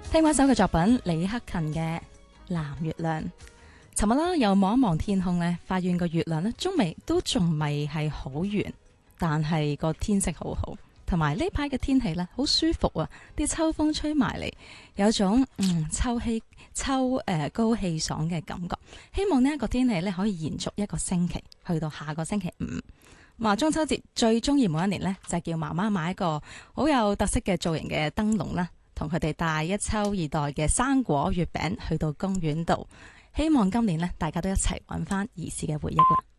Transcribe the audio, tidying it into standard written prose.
聽過一首嘅作品，李克勤嘅《藍月亮》。尋日啦，又望一望天空呢，發現個月亮呢，都仲未係好圓，但係個天色好好，同埋呢排嘅天氣呢，好舒服啊！啲秋風吹埋嚟，有種秋高氣爽嘅感覺。希望呢一個天氣呢，可以延續一個星期，去到下個星期五。話中秋節最中意每一年呢，就係叫媽媽買一個好有特色嘅造型嘅燈籠啦，同佢哋帶一抽二袋嘅生果月餅去到公園度。希望今年呢，大家都一齊揾翻兒時嘅回憶啦。